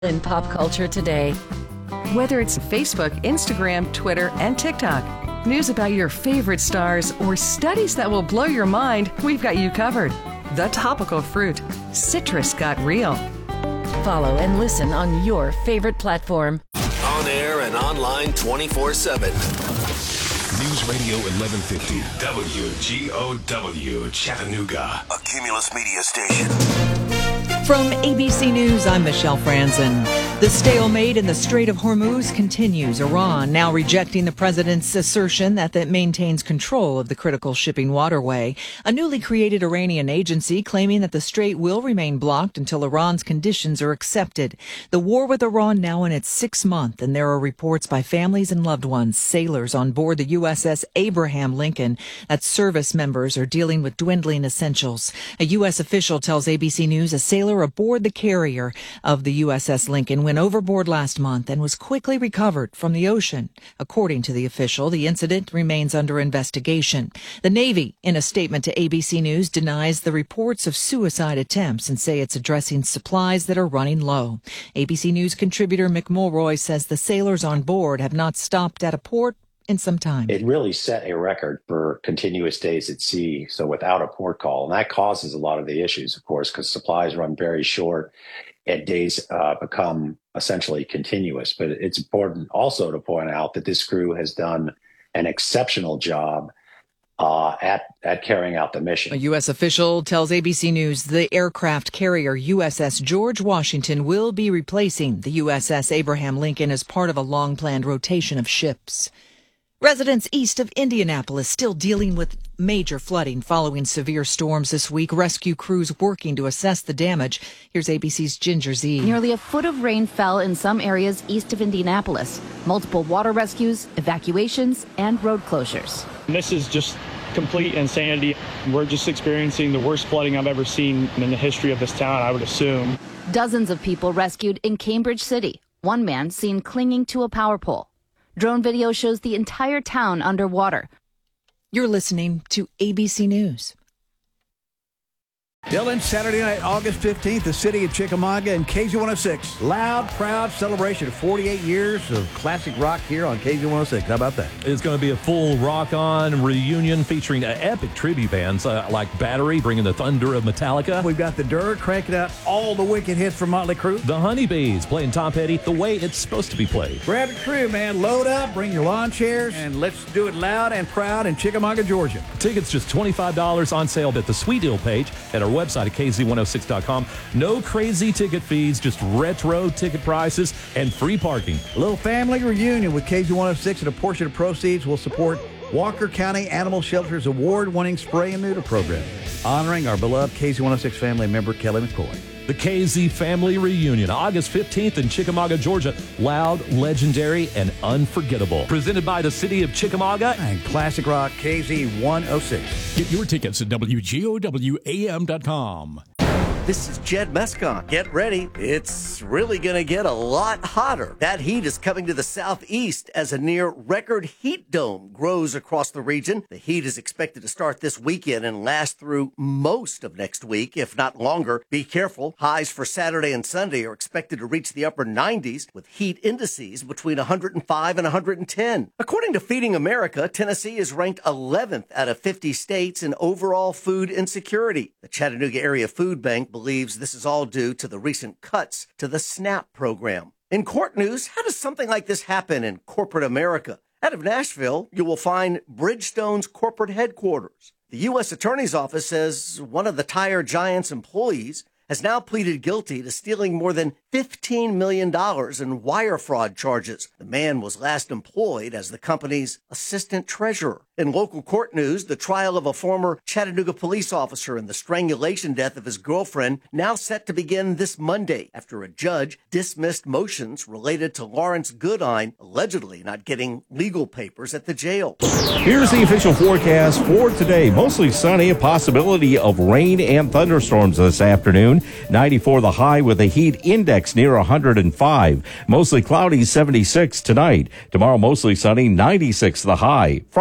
In pop culture today. Whether it's Facebook, Instagram, Twitter, and TikTok, news about your favorite stars, or studies that will blow your mind, we've got you covered. The Topical Fruit. Citrus got real. Follow and listen on your favorite platform. On air and online 24/7. News Radio 1150 WGOW Chattanooga. A Cumulus Media station. From ABC News, I'm Michelle Franzen. The stalemate in the Strait of Hormuz continues. Iran now rejecting the president's assertion that it maintains control of the critical shipping waterway. A newly created Iranian agency claiming that the strait will remain blocked until Iran's conditions are accepted. The war with Iran now in its 6th month, and there are reports by families and loved ones, sailors on board the USS Abraham Lincoln, that service members are dealing with dwindling essentials. A U.S. official tells ABC News a sailor aboard the carrier of the USS Lincoln went overboard last month and was quickly recovered from the ocean. According to the official, the incident remains under investigation. The Navy, in a statement to ABC News, denies the reports of suicide attempts and say it's addressing supplies that are running low. ABC News contributor Mick Mulroy says the sailors on board have not stopped at a port in some time. It really set a record for continuous days at sea, so without a port call. And that causes a lot of the issues, of course, because supplies run very short and days become essentially continuous. But it's important also to point out that this crew has done an exceptional job at carrying out the mission. A U.S. official tells ABC News the aircraft carrier USS George Washington will be replacing the USS Abraham Lincoln as part of a long-planned rotation of ships. Residents east of Indianapolis still dealing with major flooding following severe storms this week. Rescue crews working to assess the damage. Here's ABC's Ginger Z. Nearly a foot of rain fell in some areas east of Indianapolis. Multiple water rescues, evacuations, and road closures. This is just complete insanity. We're just experiencing the worst flooding I've ever seen in the history of this town, I would assume. Dozens of people rescued in Cambridge City. One man seen clinging to a power pole. Drone video shows the entire town underwater. You're listening to ABC News. Dylan, Saturday night, August 15th, the city of Chickamauga and KZ106. Loud, proud celebration of 48 years of classic rock here on KZ106. How about that? It's going to be a full rock-on reunion featuring epic tribute bands like Battery, bringing the thunder of Metallica. We've got the Dirt cranking out all the wicked hits from Motley Crue. The Honeybees playing Tom Petty the way it's supposed to be played. Grab the crew, man. Load up, bring your lawn chairs, and let's do it loud and proud in Chickamauga, Georgia. Tickets just $25 on sale at the Sweet Deal page at our website at kz106.com. No crazy ticket fees, just retro ticket prices and free parking. A little family reunion with KZ106, and a portion of proceeds will support Walker County Animal Shelter's award-winning spray and neuter program, honoring our beloved KZ106 family member, Kelly McCoy. The KZ Family Reunion, August 15th in Chickamauga, Georgia. Loud, legendary, and unforgettable. Presented by the city of Chickamauga and Classic Rock KZ106. Get your tickets at WGOWAM.com. This is Jed Mescon. Get ready. It's really going to get a lot hotter. That heat is coming to the southeast as a near record heat dome grows across the region. The heat is expected to start this weekend and last through most of next week, if not longer. Be careful. Highs for Saturday and Sunday are expected to reach the upper 90s with heat indices between 105 and 110. According to Feeding America, Tennessee is ranked 11th out of 50 states in overall food insecurity. The Chattanooga Area Food Bank believes this is all due to the recent cuts to the SNAP program. In court news, how does something like this happen in corporate America? Out of Nashville, you will find Bridgestone's corporate headquarters. The U.S. Attorney's Office says one of the Tire Giant's employees has now pleaded guilty to stealing more than $15 million in wire fraud charges. The man was last employed as the company's assistant treasurer. In local court news, the trial of a former Chattanooga police officer and the strangulation death of his girlfriend now set to begin this Monday after a judge dismissed motions related to Lawrence Goodine allegedly not getting legal papers at the jail. Here's the official forecast for today. Mostly sunny, a possibility of rain and thunderstorms this afternoon. 94 the high with a heat index near 105. Mostly cloudy, 76 tonight. Tomorrow, mostly sunny, 96 the high. Friday night,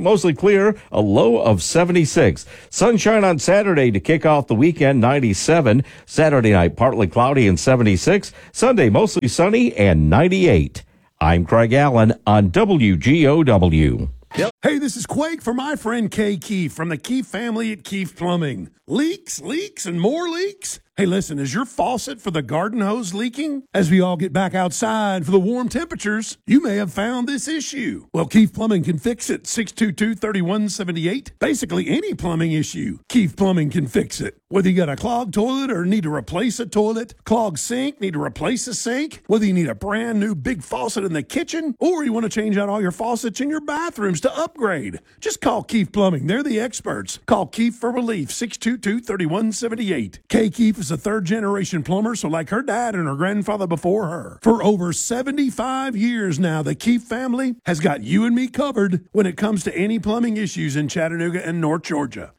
mostly clear, a low of 76. Sunshine on Saturday to kick off the weekend, 97. Saturday night, partly cloudy and 76. Sunday, mostly sunny and 98. I'm Craig Allen on WGOW. Hey, this is Quake for my friend Kay Keefe from the Keefe family at Keefe Plumbing. Leaks, and more leaks? Hey, listen, is your faucet for the garden hose leaking? As we all get back outside for the warm temperatures, you may have found this issue. Well, Keefe Plumbing can fix it. 622-3178. Basically, any plumbing issue, Keefe Plumbing can fix it. Whether you got a clogged toilet or need to replace a toilet, clogged sink, need to replace a sink, whether you need a brand new big faucet in the kitchen, or you want to change out all your faucets in your bathrooms to upgrade, just call Keefe Plumbing. They're the experts. Call Keefe for relief. 622-3178. Kay Keefe is a third-generation plumber, so like her dad and her grandfather before her. For over 75 years now, the Keefe family has got you and me covered when it comes to any plumbing issues in Chattanooga and North Georgia.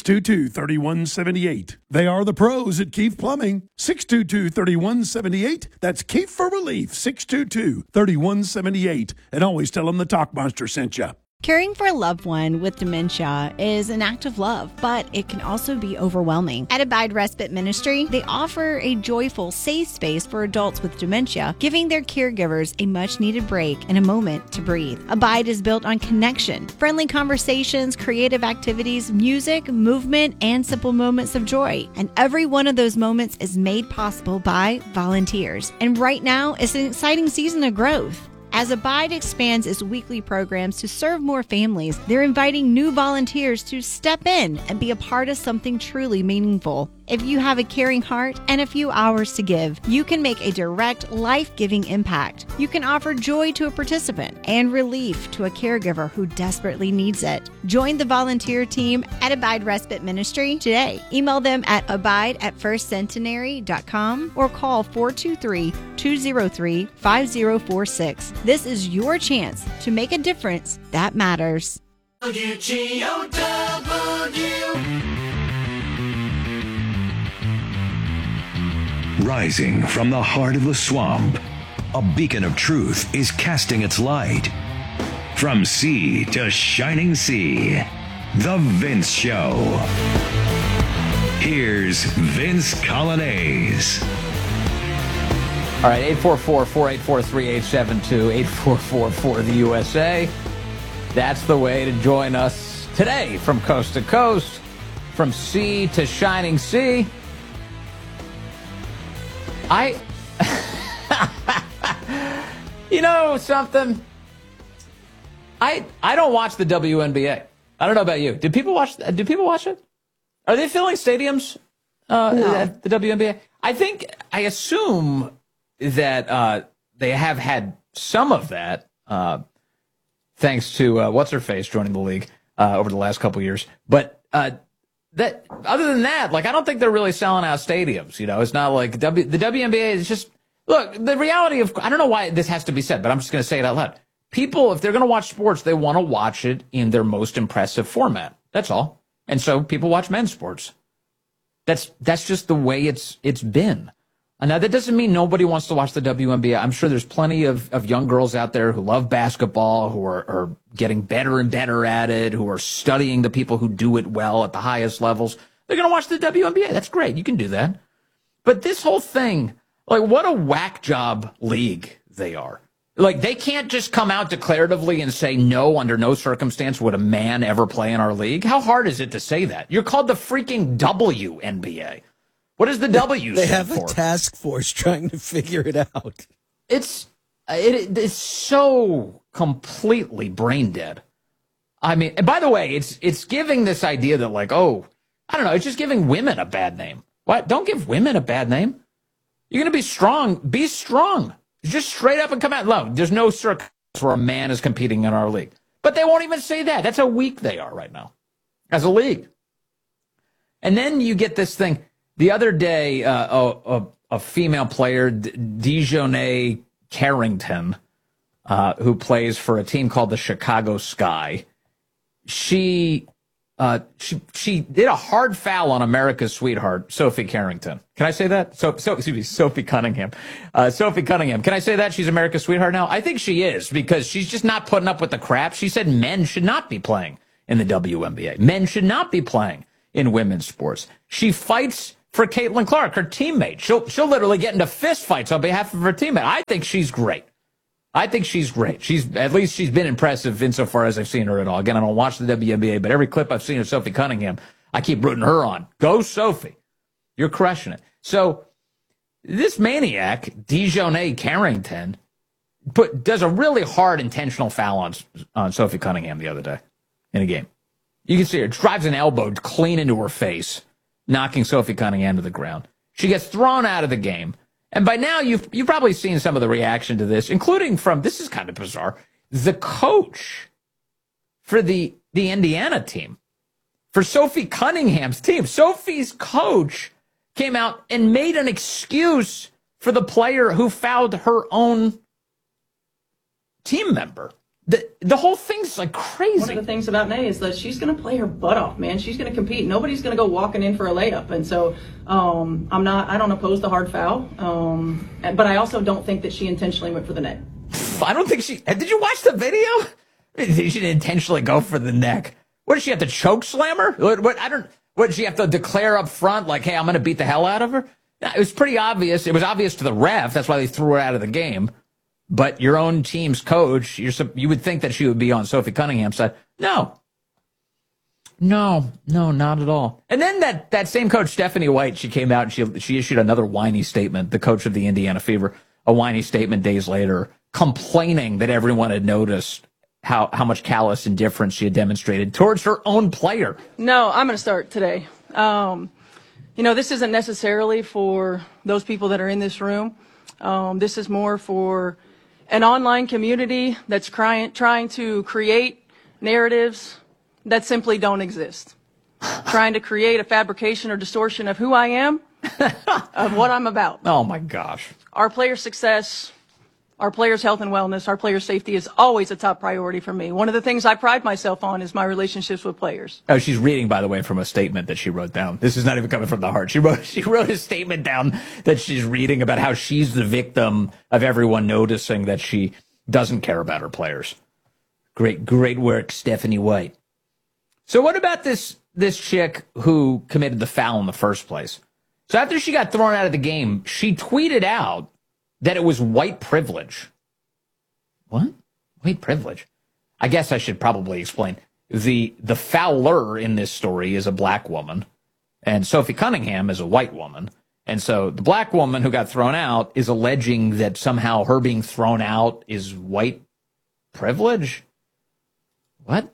622-3178. They are the pros at Keefe Plumbing. 622-3178. That's Keefe for relief. 622-3178. And always tell them the Talkmonster sent you. Caring for a loved one with dementia is an act of love, but it can also be overwhelming. At Abide Respite Ministry, they offer a joyful, safe space for adults with dementia, giving their caregivers a much-needed break and a moment to breathe. Abide is built on connection, friendly conversations, creative activities, music, movement, and simple moments of joy. And every one of those moments is made possible by volunteers. And right now, it's an exciting season of growth. As Abide expands its weekly programs to serve more families, they're inviting new volunteers to step in and be a part of something truly meaningful. If you have a caring heart and a few hours to give, you can make a direct, life-giving impact. You can offer joy to a participant and relief to a caregiver who desperately needs it. Join the volunteer team at Abide Respite Ministry today. Email them at abide@firstcentenary.com or call 423-203-5046. This is your chance to make a difference that matters. Rising from the heart of the swamp, a beacon of truth is casting its light. From sea to shining sea, The Vince Show. Here's Vince Colonnese. All right, 844-484-3872, 844-4-the-USA. That's the way to join us today from coast to coast, from sea to shining sea. You know something? I don't watch the WNBA. I don't know about you. Do people watch it? Are they filling stadiums at the WNBA? I assume that they have had some of that thanks to what's her face joining the league over the last couple years. But that other than that, like, I don't think they're really selling out stadiums. You know, it's not like the WNBA is just, look, the reality of, I don't know why this has to be said, but I'm just going to say it out loud. People, if they're going to watch sports, they want to watch it in their most impressive format. That's all. And so people watch men's sports. That's just the way it's been. And now that doesn't mean nobody wants to watch the WNBA. I'm sure there's plenty of young girls out there who love basketball, who are getting better and better at it, who are studying the people who do it well at the highest levels. They're going to watch the WNBA. That's great. You can do that. But this whole thing, like, what a whack job league they are. Like, they can't just come out declaratively and say, no, under no circumstance would a man ever play in our league. How hard is it to say that? You're called the freaking WNBA. What does the W They stand have for? a task force trying to figure it out. It's so completely brain dead. I mean, and by the way, it's giving this idea that, like, oh, I don't know, it's just giving women a bad name. What? Don't give women a bad name. You're going to be strong. Be strong. Just straight up and come out. No, there's no circumstance where a man is competing in our league. But they won't even say that. That's how weak they are right now as a league. And then you get this thing. The other day, a female player, Dejounte Carrington, who plays for a team called the Chicago Sky, she did a hard foul on America's sweetheart, Sophie Carrington. Can I say that? Excuse me, Sophie Cunningham. Sophie Cunningham. Can I say that she's America's sweetheart now? I think she is, because she's just not putting up with the crap. She said men should not be playing. in the WNBA. Men should not be playing in women's sports. She fights for Caitlin Clark, her teammate. She'll literally get into fist fights on behalf of her teammate. I think she's great. At least she's been impressive insofar as I've seen her at all. Again, I don't watch the WNBA, but every clip I've seen of Sophie Cunningham, I keep rooting her on. Go, Sophie. You're crushing it. So this maniac, Dejounte Carrington, does a really hard intentional foul on Sophie Cunningham the other day in a game. You can see her drives an elbow clean into her face, knocking Sophie Cunningham to the ground. She gets thrown out of the game. And by now, you've probably seen some of the reaction to this, including from, this is kind of bizarre, the coach for the Indiana team, for Sophie Cunningham's team. Sophie's coach came out and made an excuse for the player who fouled her own team member. The whole thing's like crazy. One of the things about Nay is that she's going to play her butt off, man. She's going to compete. Nobody's going to go walking in for a layup. And so I don't oppose the hard foul. But I also don't think that she intentionally went for the neck. I don't think did you watch the video? She didn't intentionally go for the neck. What, did she have to choke slam her? What did she have to declare up front? Like, hey, I'm going to beat the hell out of her? It was pretty obvious. It was obvious to the ref. That's why they threw her out of the game. But your own team's coach, you would think that she would be on Sophie Cunningham's side. No, not at all. And then that same coach, Stephanie White, she came out and she issued another whiny statement, the coach of the Indiana Fever, a whiny statement days later, complaining that everyone had noticed how much callous indifference she had demonstrated towards her own player. No, I'm going to start today. This isn't necessarily for those people that are in this room. This is more for an online community that's trying to create narratives that simply don't exist. Trying to create a fabrication or distortion of who I am, of what I'm about. Oh, my gosh. Our players' success, our players' health and wellness, our players' safety is always a top priority for me. One of the things I pride myself on is my relationships with players. Oh, she's reading, by the way, from a statement that she wrote down. This is not even coming from the heart. She wrote a statement down that she's reading about how she's the victim of everyone noticing that she doesn't care about her players. Great work, Stephanie White. So what about this chick who committed the foul in the first place? So after she got thrown out of the game, she tweeted out that it was white privilege. What? White privilege? I guess I should probably explain. The fouler in this story is a black woman, and Sophie Cunningham is a white woman. And so the black woman who got thrown out is alleging that somehow her being thrown out is white privilege? What?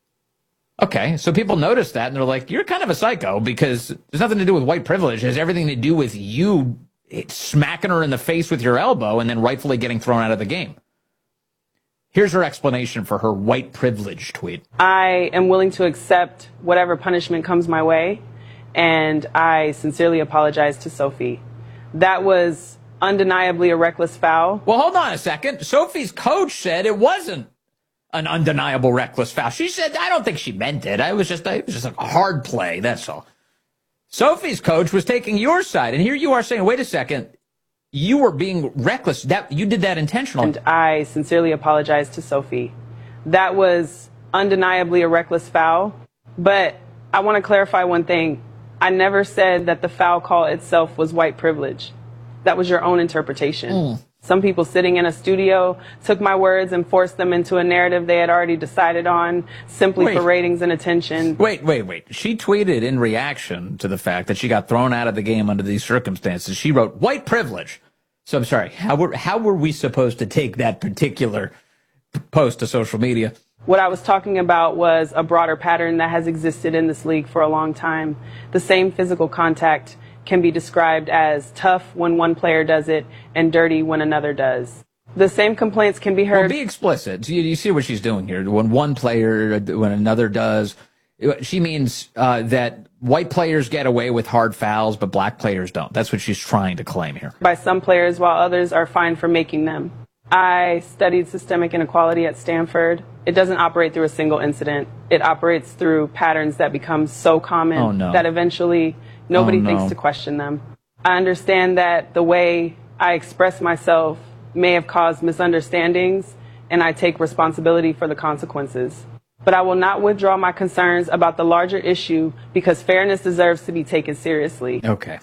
Okay, so people notice that, and they're like, you're kind of a psycho, because there's nothing to do with white privilege. It has everything to do with you smacking her in the face with your elbow and then rightfully getting thrown out of the game. Here's her explanation for her white privilege tweet. I am willing to accept whatever punishment comes my way, and I sincerely apologize to Sophie. That was undeniably a reckless foul. Well, hold on a second. Sophie's coach said it wasn't an undeniable reckless foul. She said, I don't think she meant it. It was just a hard play, that's all. Sophie's coach was taking your side, and here you are saying, wait a second, you were being reckless. That you did that intentionally. And I sincerely apologize to Sophie. That was undeniably a reckless foul, but I want to clarify one thing. I never said that the foul call itself was white privilege. That was your own interpretation. Some people sitting in a studio took my words and forced them into a narrative they had already decided on simply for ratings and attention. Wait. She tweeted in reaction to the fact that she got thrown out of the game under these circumstances. She wrote, white privilege. So I'm sorry, how were we supposed to take that particular post to social media? What I was talking about was a broader pattern that has existed in this league for a long time. The same physical contact can be described as tough when one player does it and dirty when another does. The same complaints can be heard. Well, be explicit. You see what she's doing here. When one player, when another does, she means that white players get away with hard fouls, but black players don't. That's what she's trying to claim here. By some players, while others are fined for making them. I studied systemic inequality at Stanford. It doesn't operate through a single incident. It operates through patterns that become so common that eventually nobody thinks to question them. I understand that the way I express myself may have caused misunderstandings, and I take responsibility for the consequences. but I will not withdraw my concerns about the larger issue because fairness deserves to be taken seriously. Okay.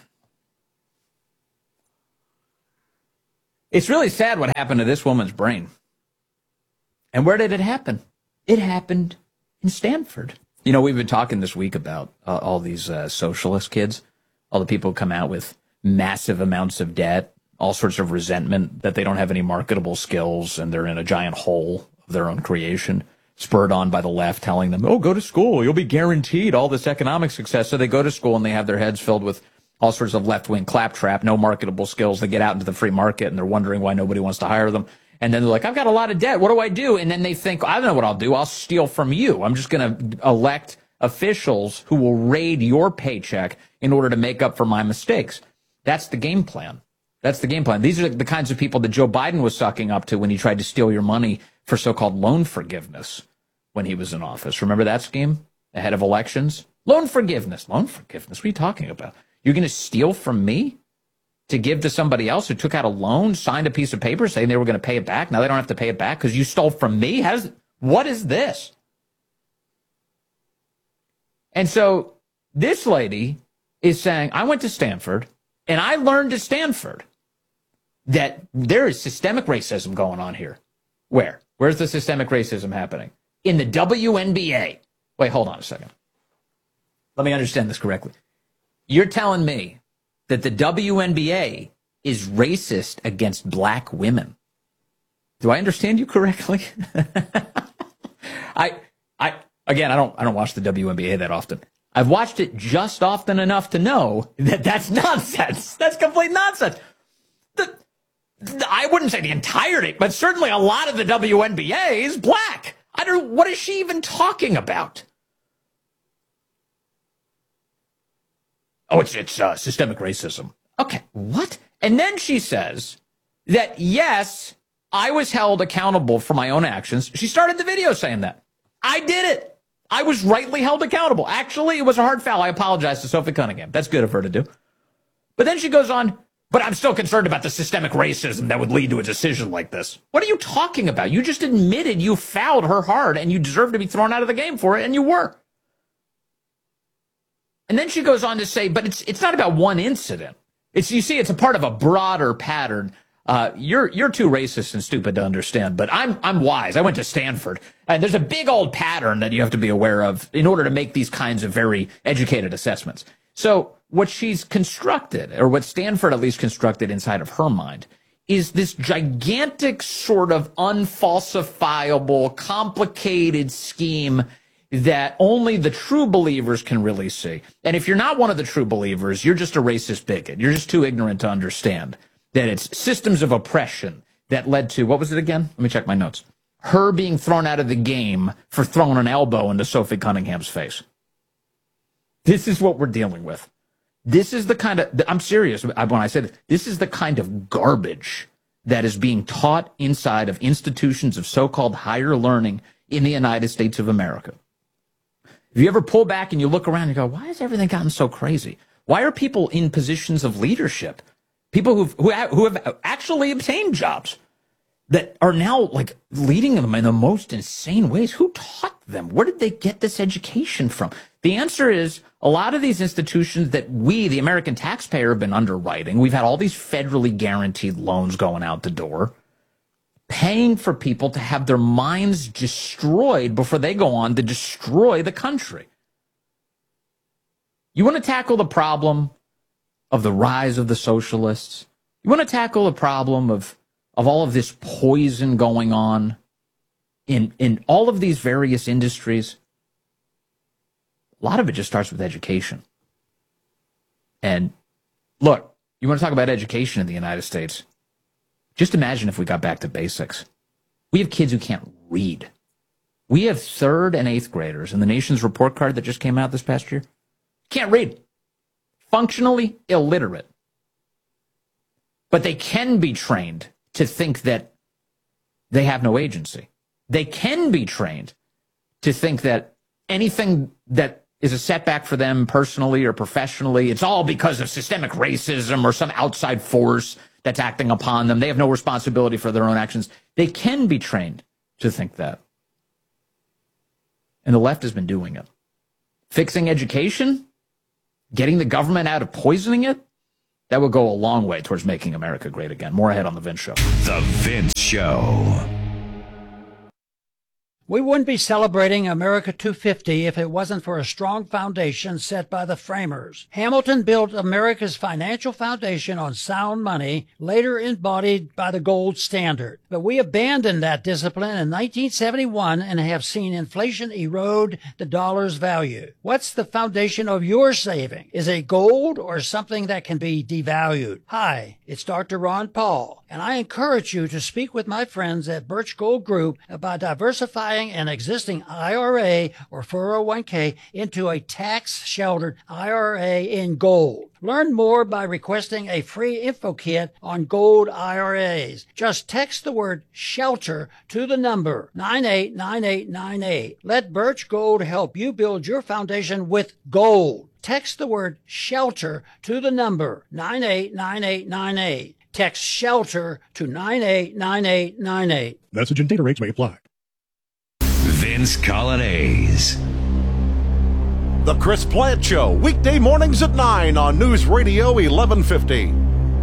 It's really sad what happened to this woman's brain. And where did it happen? It happened in Stanford. You know, we've been talking this week about all these socialist kids, all the people who come out with massive amounts of debt, all sorts of resentment that they don't have any marketable skills and they're in a giant hole of their own creation, spurred on by the left telling them, oh, go to school, you'll be guaranteed all this economic success. So they go to school and they have their heads filled with all sorts of left-wing claptrap, no marketable skills. They get out into the free market and they're wondering why nobody wants to hire them. And then they're like, I've got a lot of debt. What do I do? And then they think, I don't know what I'll do. I'll steal from you. I'm just going to elect officials who will raid your paycheck in order to make up for my mistakes. That's the game plan. That's the game plan. These are the kinds of people that Joe Biden was sucking up to when he tried to steal your money for so-called loan forgiveness when he was in office. Remember that scheme ahead of elections? Loan forgiveness. Loan forgiveness. What are you talking about? You're going to steal from me to give to somebody else who took out a loan, signed a piece of paper saying they were going to pay it back. Now they don't have to pay it back because you stole from me? What is this? And so this lady is saying, I went to Stanford and I learned at Stanford that there is systemic racism going on here. Where? Where's the systemic racism happening? In the WNBA. Wait, hold on a second. Let me understand this correctly. You're telling me that the WNBA is racist against black women. Do I understand you correctly? I don't watch the WNBA that often. I've watched it just often enough to know that that's nonsense. That's complete nonsense. I wouldn't say the entirety, but certainly a lot of the WNBA is black. What is she even talking about? Oh, it's systemic racism. Okay, what? And then she says that, yes, I was held accountable for my own actions. She started the video saying that. I did it. I was rightly held accountable. Actually, it was a hard foul. I apologize to Sophie Cunningham. That's good of her to do. But then she goes on, but I'm still concerned about the systemic racism that would lead to a decision like this. What are you talking about? You just admitted you fouled her hard and you deserve to be thrown out of the game for it, and you were. And then she goes on to say, but it's not about one incident. It's a part of a broader pattern. You're too racist and stupid to understand, but I'm wise. I went to Stanford, and there's a big old pattern that you have to be aware of in order to make these kinds of very educated assessments. So what she's constructed, or what Stanford at least constructed inside of her mind, is this gigantic sort of unfalsifiable, complicated scheme that only the true believers can really see. And if you're not one of the true believers, you're just a racist bigot. You're just too ignorant to understand that it's systems of oppression that led to, what was it again? Let me check my notes. Her being thrown out of the game for throwing an elbow into Sophie Cunningham's face. This is what we're dealing with. This is the kind of, I'm serious when I said this is the kind of garbage that is being taught inside of institutions of so-called higher learning in the United States of America. If you ever pull back and you look around and go, why has everything gotten so crazy? Why are people in positions of leadership, people who have actually obtained jobs, that are now like leading them in the most insane ways? Who taught them? Where did they get this education from? The answer is a lot of these institutions that we, the American taxpayer, have been underwriting. We've had all these federally guaranteed loans going out the door, paying for people to have their minds destroyed before they go on to destroy the country. You want to tackle the problem of the rise of the socialists? You want to tackle the problem of all of this poison going on in all of these various industries? A lot of it just starts with education. And look, you want to talk about education in the United States? Just imagine if we got back to basics. We have kids who can't read. We have 3rd and 8th graders in the nation's report card that just came out this past year. Can't read. Functionally illiterate. But they can be trained to think that they have no agency. They can be trained to think that anything that is a setback for them personally or professionally, it's all because of systemic racism or some outside force that's acting upon them. They have no responsibility for their own actions. They can be trained to think that. And the left has been doing it. Fixing education, getting the government out of poisoning it, that would go a long way towards making America great again. More ahead on The Vince Show. The Vince Show. We wouldn't be celebrating America 250 if it wasn't for a strong foundation set by the framers. Hamilton built America's financial foundation on sound money, later embodied by the gold standard. But we abandoned that discipline in 1971 and have seen inflation erode the dollar's value. What's the foundation of your saving? Is it gold or something that can be devalued? Hi, it's Dr. Ron Paul, and I encourage you to speak with my friends at Birch Gold Group about diversifying an existing IRA or 401k into a tax-sheltered IRA in gold. Learn more by requesting a free info kit on gold IRAs. Just text the word SHELTER to the number 989898. Let Birch Gold help you build your foundation with gold. Text the word SHELTER to the number 989898. Text SHELTER to 989898. Message and data rates may apply. Vince Colonnese. The Chris Plant Show, weekday mornings at 9 on News Radio 1150.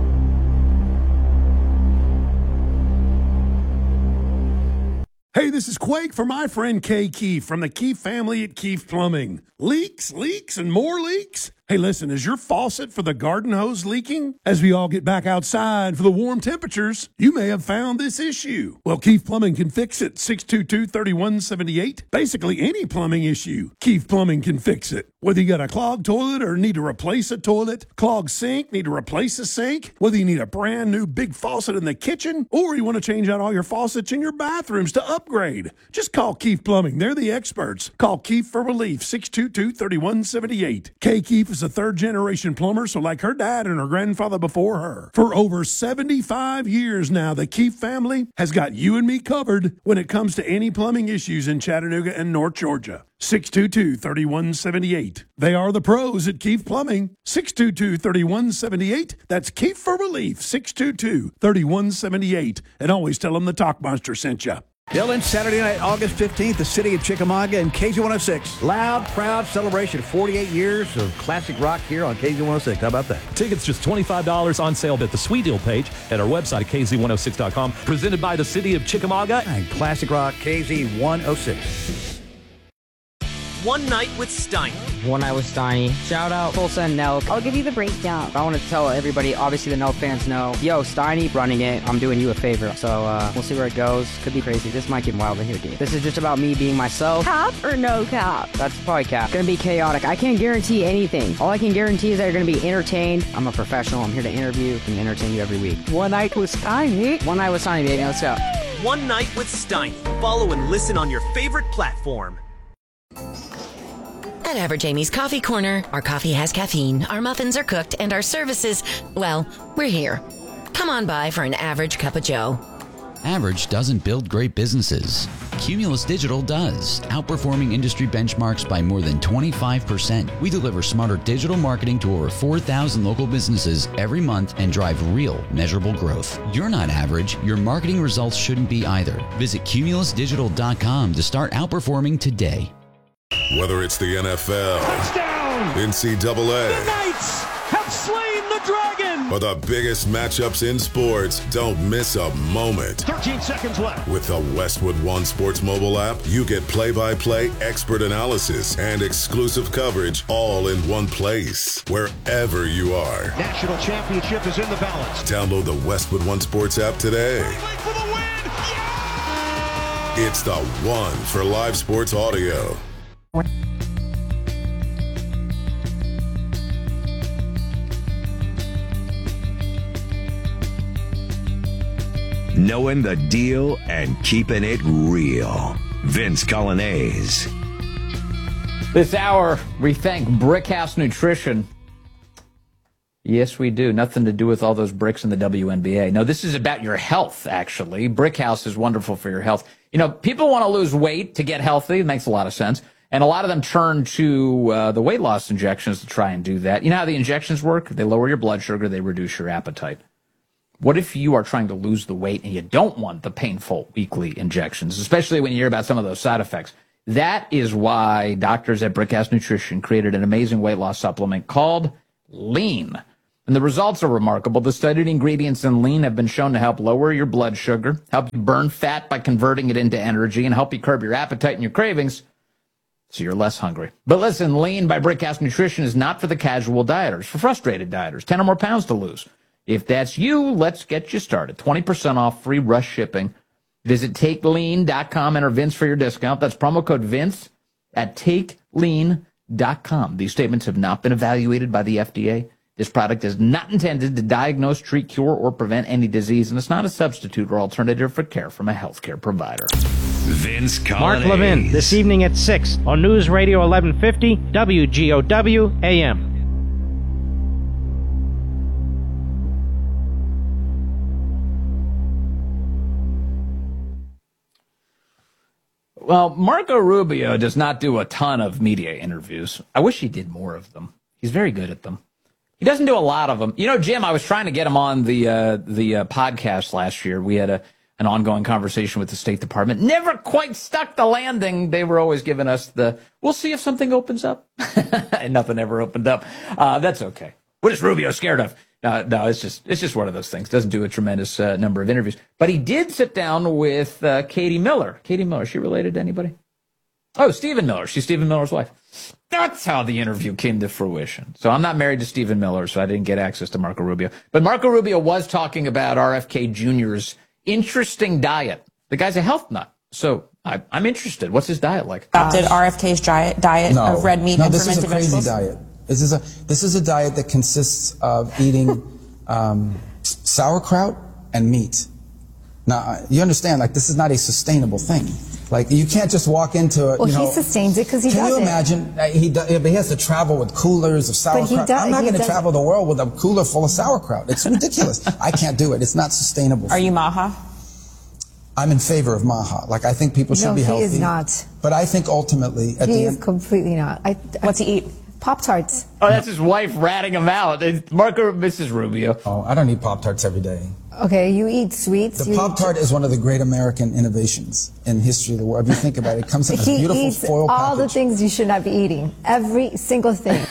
Hey, this is Quake for my friend Kay Keefe from the Keefe family at Keefe Plumbing. Leaks, and more leaks? Hey, listen, is your faucet for the garden hose leaking? As we all get back outside for the warm temperatures, you may have found this issue. Well, Keefe Plumbing can fix it. 622-3178. Basically any plumbing issue, Keefe Plumbing can fix it. Whether you got a clogged toilet or need to replace a toilet, clogged sink, need to replace a sink, whether you need a brand new big faucet in the kitchen, or you want to change out all your faucets in your bathrooms to upgrade, just call Keefe Plumbing. They're the experts. Call Keefe for relief. 622-3178. Kay Keefe is a third-generation plumber, so like her dad and her grandfather before her. For over 75 years now, the Keefe family has got you and me covered when it comes to any plumbing issues in Chattanooga and North Georgia. 622-3178. They are the pros at Keefe Plumbing. 622-3178. That's Keefe for relief. 622-3178. And always tell them the Talk Monster sent you. Dylan, Saturday night, August 15th, the city of Chickamauga and KZ106. Loud, proud celebration. 48 years of classic rock here on KZ106. How about that? Tickets just $25 on sale at the Sweet Deal page at our website at KZ106.com. Presented by the city of Chickamauga and classic rock KZ106. One Night with Steiny. One Night with Steiny. Shout out Tulsa and Nelk. I'll give you the breakdown. I want to tell everybody, obviously the Nelk fans know, yo, Steiny running it. I'm doing you a favor. So we'll see where it goes. Could be crazy. This might get wild in here, dude. This is just about me being myself. Cap or no cap? That's probably cap. Gonna be chaotic. I can't guarantee anything. All I can guarantee is that you're gonna be entertained. I'm a professional. I'm here to interview and entertain you every week. One Night with Steiny. One Night with Steiny, baby. Let's go. One Night with Steiny. Follow and listen on your favorite platform. At Average Amy's Coffee Corner, our coffee has caffeine, our muffins are cooked, and our services, well, we're here. Come on by for an average cup of joe. Average doesn't build great businesses. Cumulus Digital does, outperforming industry benchmarks by more than 25%. We deliver smarter digital marketing to over 4,000 local businesses every month and drive real, measurable growth. You're not average. Your marketing results shouldn't be either. Visit cumulusdigital.com to start outperforming today. Whether it's the NFL, touchdown, NCAA, the Knights have slain the dragon, or the biggest matchups in sports, don't miss a moment. 13 seconds left. With the Westwood One Sports mobile app, you get play-by-play expert analysis and exclusive coverage all in one place, wherever you are. National championship is in the balance. Download the Westwood One Sports app today. For the win. Yeah! It's the one for live sports audio. Knowing the deal and keeping it real. Vince Colonnese. This hour, we thank Brickhouse Nutrition. Yes, we do. Nothing to do with all those bricks in the WNBA. No, this is about your health, actually. Brickhouse is wonderful for your health. You know, people want to lose weight to get healthy. It makes a lot of sense. And a lot of them turn to the weight loss injections to try and do that. You know how the injections work? They lower your blood sugar. They reduce your appetite. What if you are trying to lose the weight and you don't want the painful weekly injections, especially when you hear about some of those side effects? That is why doctors at Brickhouse Nutrition created an amazing weight loss supplement called Lean. And the results are remarkable. The studied ingredients in Lean have been shown to help lower your blood sugar, help you burn fat by converting it into energy, and help you curb your appetite and your cravings so you're less hungry. But listen, Lean by Brickhouse Nutrition is not for the casual dieters, for frustrated dieters, 10 or more pounds to lose. If that's you, let's get you started. 20% off, free rush shipping. Visit TakeLean.com, enter Vince for your discount. That's promo code Vince at TakeLean.com. These statements have not been evaluated by the FDA. This product is not intended to diagnose, treat, cure, or prevent any disease, and it's not a substitute or alternative for care from a healthcare provider. Vince Colonnese. Mark Levin, this evening at 6 on News Radio 1150 WGOW AM. Well, Marco Rubio does not do a ton of media interviews. I wish he did more of them. He's very good at them. He doesn't do a lot of them. You know, Jim, I was trying to get him on the podcast last year. We had an ongoing conversation with the State Department. Never quite stuck the landing. They were always giving us we'll see if something opens up. And nothing ever opened up. That's okay. What is Rubio scared of? No, it's just one of those things. Doesn't do a tremendous number of interviews. But he did sit down with Katie Miller. Katie Miller, is she related to anybody? Oh, Stephen Miller. She's Stephen Miller's wife. That's how the interview came to fruition. So I'm not married to Stephen Miller, so I didn't get access to Marco Rubio. But Marco Rubio was talking about RFK Jr.'s interesting diet. The guy's a health nut. So I'm interested. What's his diet like? Adopted RFK's diet of red meat and fermented vegetables? No, this is a crazy diet. This is a diet that consists of eating sauerkraut and meat. Now, you understand, like, this is not a sustainable thing. Like, you can't just walk into it. Well, he sustains it because he does it. Can you imagine? But he has to travel with coolers of sauerkraut. I'm not going to travel the world with a cooler full of sauerkraut. It's ridiculous. I can't do it. It's not sustainable. Are you Maha? I'm in favor of Maha. Like, I think people should be healthy. No, he is not. But I think ultimately, at the end... He is completely not. What's he eat? Pop-Tarts. Oh, that's his wife ratting him out. Marco, Mrs. Rubio. Oh, I don't eat Pop-Tarts every day. Okay, you eat sweets. The Pop-Tart is one of the great American innovations in history of the world. If you think about it, it comes in a beautiful foil package. All the things you should not be eating. Every single thing.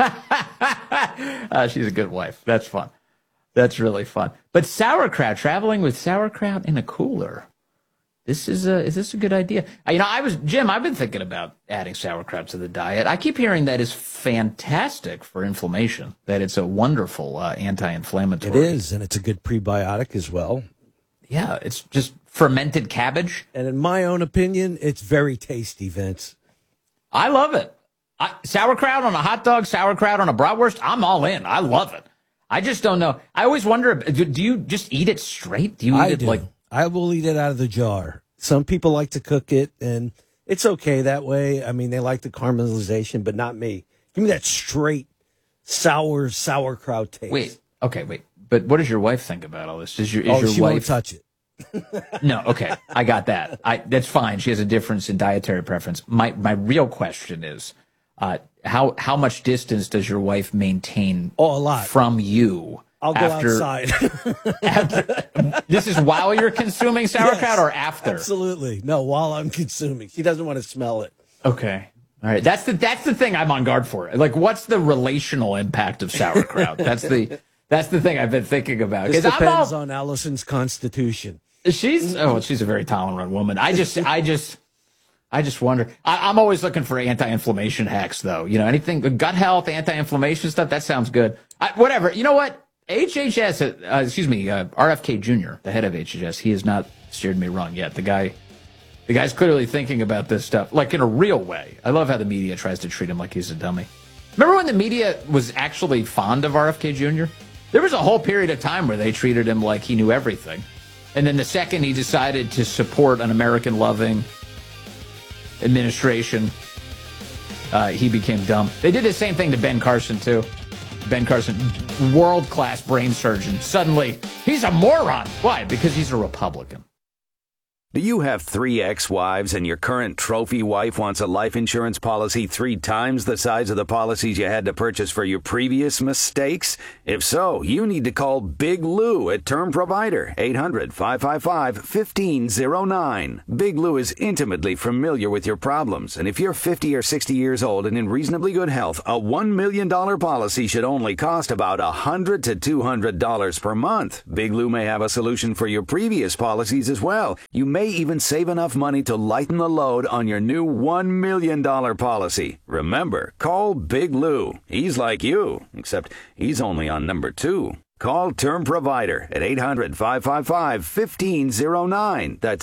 She's a good wife. That's fun. That's really fun. But sauerkraut, traveling with sauerkraut in a cooler. Is this a good idea? You know, Jim, I've been thinking about adding sauerkraut to the diet. I keep hearing that is fantastic for inflammation, that it's a wonderful anti-inflammatory. It is, and it's a good prebiotic as well. Yeah, it's just fermented cabbage. And in my own opinion, it's very tasty, Vince. I love it. Sauerkraut on a hot dog, sauerkraut on a bratwurst, I'm all in. I love it. I just don't know. I always wonder, do you just eat it straight? Do you eat it like... I will eat it out of the jar. Some people like to cook it, and it's okay that way. I mean, they like the caramelization, but not me. Give me that straight, sour sauerkraut taste. Wait. But what does your wife think about all this? Is your she wife won't touch it? No, okay. I got that. That's fine. She has a difference in dietary preference. My real question is, how much distance does your wife maintain a lot. From you? I'll go outside. This is while you're consuming sauerkraut, yes, or after? Absolutely. No, while I'm consuming. She doesn't want to smell it. Okay. All right. That's the thing I'm on guard for. Like, what's the relational impact of sauerkraut? That's the thing I've been thinking about. This depends on Allison's constitution. She's a very tolerant woman. I just wonder. I'm always looking for anti-inflammation hacks, though. You know, anything gut health, anti-inflammation stuff. That sounds good. Whatever. You know what? RFK Jr., the head of HHS, he has not steered me wrong yet. The guy's clearly thinking about this stuff, like in a real way. I love how the media tries to treat him like he's a dummy. Remember when the media was actually fond of RFK Jr.? There was a whole period of time where they treated him like he knew everything. And then the second he decided to support an American-loving administration, he became dumb. They did the same thing to Ben Carson, too. Ben Carson, world-class brain surgeon. Suddenly, he's a moron. Why? Because he's a Republican. Do you have 3 ex-wives and your current trophy wife wants a life insurance policy 3 times the size of the policies you had to purchase for your previous mistakes? If so, you need to call Big Lou at Term Provider, 800-555-1509. Big Lou is intimately familiar with your problems, and if you're 50 or 60 years old and in reasonably good health, a $1 million policy should only cost about $100 to $200 per month. Big Lou may have a solution for your previous policies as well. You may even save enough money to lighten the load on your new $1 million policy. Remember, call Big Lou. He's like you, except he's only on number 2. Call Term Provider at 800-555-1509. That's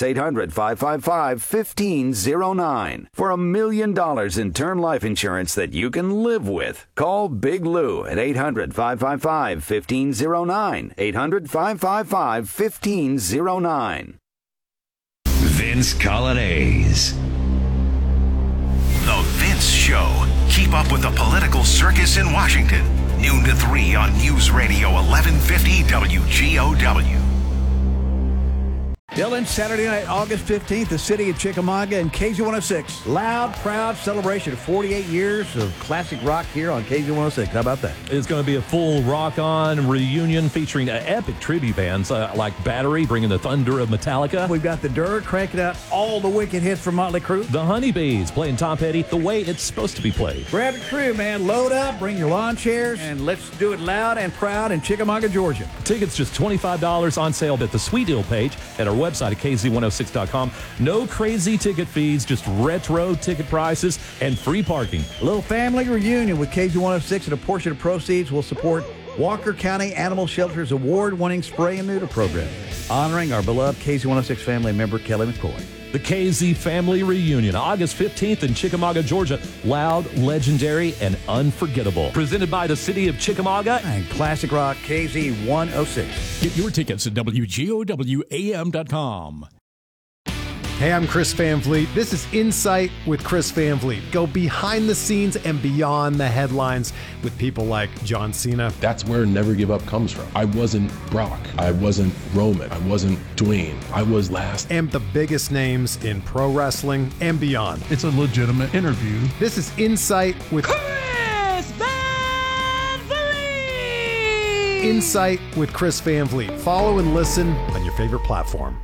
800-555-1509. For $1 million in term life insurance that you can live with. Call Big Lou at 800-555-1509. 800-555-1509. Vince Colonnese. The Vince Show. Keep up with the political circus in Washington. Noon to 3 on News Radio 1150 WGOW. Dylan, Saturday night, August 15th, the city of Chickamauga and KZ106. Loud, proud celebration of 48 years of classic rock here on KZ106. How about that? It's going to be a full rock-on reunion featuring epic tribute bands like Battery, bringing the thunder of Metallica. We've got the Dirt cranking out all the wicked hits from Motley Crue. The Honeybees playing Tom Petty the way it's supposed to be played. Grab your crew, man. Load up, bring your lawn chairs, and let's do it loud and proud in Chickamauga, Georgia. Tickets just $25 on sale at the Sweet Deal page at our website at KZ106.com. No crazy ticket fees, just retro ticket prices and free parking. A little family reunion with KZ106, and a portion of proceeds will support Walker County Animal Shelter's award-winning spray and neuter program, honoring our beloved KZ106 family member, Kelly McCoy. The KZ Family Reunion, August 15th in Chickamauga, Georgia. Loud, legendary, and unforgettable. Presented by the city of Chickamauga and Classic Rock KZ106. Get your tickets at WGOWAM.com. Hey, I'm Chris Van Vliet. This is Insight with Chris Van Vliet. Go behind the scenes and beyond the headlines with people like John Cena. That's where Never Give Up comes from. I wasn't Brock. I wasn't Roman. I wasn't Dwayne. I was last. And the biggest names in pro wrestling and beyond. It's a legitimate interview. This is Insight with Chris Van Vliet. Insight with Chris Van Vliet. Follow and listen on your favorite platform.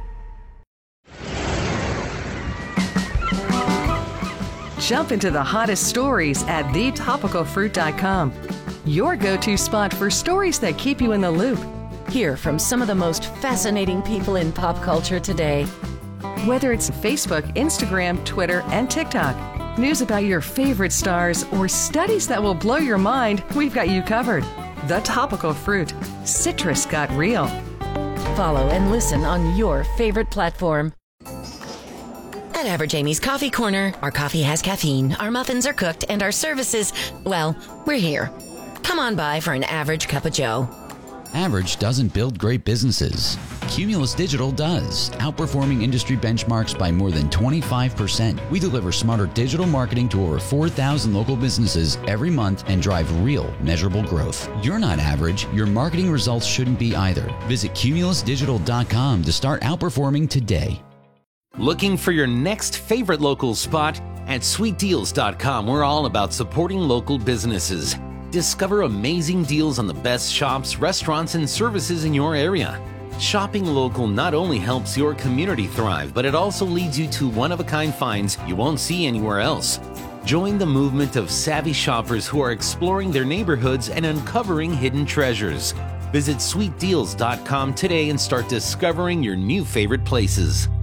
Jump into the hottest stories at thetopicalfruit.com. Your go-to spot for stories that keep you in the loop. Hear from some of the most fascinating people in pop culture today. Whether it's Facebook, Instagram, Twitter, and TikTok, news about your favorite stars, or studies that will blow your mind, we've got you covered. The Topical Fruit. Citrus got real. Follow and listen on your favorite platform. At Average Amy's Coffee Corner, our coffee has caffeine, our muffins are cooked, and our services, well, we're here. Come on by for an average cup of joe. Average doesn't build great businesses. Cumulus Digital does, outperforming industry benchmarks by more than 25%. We deliver smarter digital marketing to over 4,000 local businesses every month and drive real, measurable growth. You're not average. Your marketing results shouldn't be either. Visit cumulusdigital.com to start outperforming today. Looking for your next favorite local spot? At sweetdeals.com, we're all about supporting local businesses. Discover amazing deals on the best shops, restaurants, and services in your area. Shopping local not only helps your community thrive, but it also leads you to one-of-a-kind finds you won't see anywhere else. Join the movement of savvy shoppers who are exploring their neighborhoods and uncovering hidden treasures. Visit sweetdeals.com today and start discovering your new favorite places.